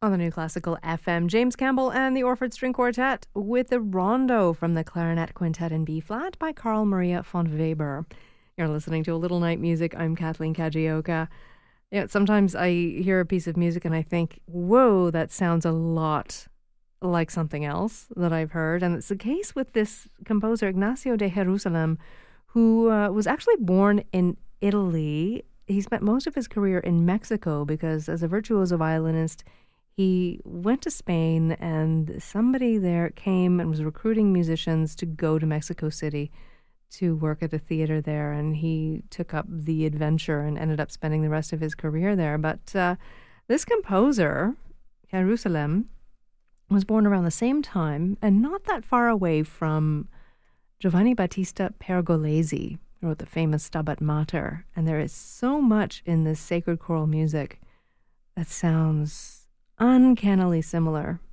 On the New Classical FM, James Campbell and the Orford String Quartet with the Rondo from the Clarinet Quintet in B-flat by Carl Maria von Weber. You're listening to A Little Night Music. I'm Kathleen Kajioka. Sometimes I hear a piece of music and I think, whoa, that sounds a lot like something else that I've heard. And it's the case with this composer, Ignacio de Jerusalem, who was actually born in Italy. He spent most of his career in Mexico because as a virtuoso violinist, he went to Spain and somebody there came and was recruiting musicians to go to Mexico City to work at a theater there. And he took up the adventure and ended up spending the rest of his career there. But this composer, Jerusalem, was born around the same time and not that far away from Giovanni Battista Pergolesi, who wrote the famous Stabat Mater. And there is so much in this sacred choral music that sounds uncannily similar